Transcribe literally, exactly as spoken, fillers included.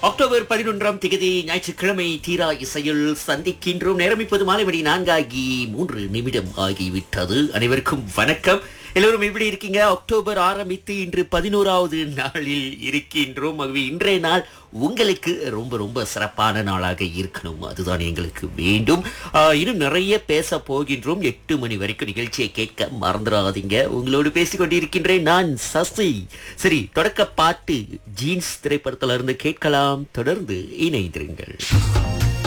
October பதினொன்றாம் திகதி ஞாயிற்றுக்கிழமை தீரா இசையில் சந்திக்கின்றோம். நேரம் இப்போது மாலை மணி நான்காகி மூன்று நிமிடம் ஆகிவிட்டது. அனைவருக்கும் வணக்கம். எல்லோரும் எப்படி இருக்கீங்க? அக்டோபர் ஆரம்பித்து இன்று பதினோராவது நாளில் இருக்கின்றோம். ஆகவே இன்றைய நாள் உங்களுக்கு ரொம்ப ரொம்ப சிறப்பான நாளாக இருக்கணும், அதுதான் எங்களுக்கு வேண்டும். ஆஹ், இன்னும் நிறைய பேச போகின்றோம். எட்டு மணி வரைக்கும் நிகழ்ச்சியை கேட்க மறந்துடாதீங்க. உங்களோடு பேசிக் கொண்டிருக்கின்றேன் நான் சசி. சரி, தொடக்க பாட்டு ஜீன்ஸ் திரைப்படத்துல இருந்து கேட்கலாம். தொடர்ந்து இணைந்திருங்கள்.